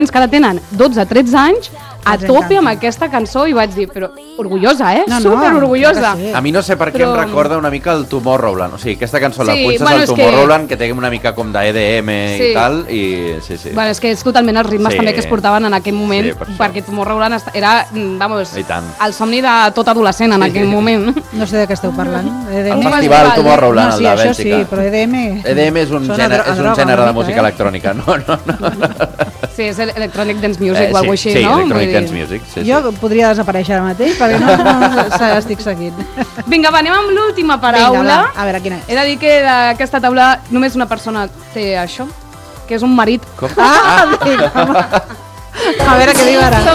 que ara tenen 12-13 anys a tope amb aquesta cançó i vaig dir, però orgullosa, super orgullosa. A mi no sé per què em recorda una mica el Tomorrowland, o sigui, aquesta cançó la punxes al bueno, Tomorrowland, que té una mica com d'EDM i tal, i sí. Bueno, és que és totalment els ritmes també que es portaven en aquell moment, perquè Tomorrowland era, vamos, el somni de tot adolescent en aquell moment. No sé de què esteu parlant. El festival Tomorrowland, el de Bèlgica. Sí, però EDM... EDM és un gènere de música electrònica, no. Sí, és Electronic Dance Music o alguna cosa així, no? Sí, Electronic Dance Music. Jo podria desaparèixer ara mateix perquè no estic seguint. Vinga, va, anem amb l'última paraula. A veure, quina és? He de dir que d'aquesta taula només una persona té això, que és un marit. Com? A veure què diu ara.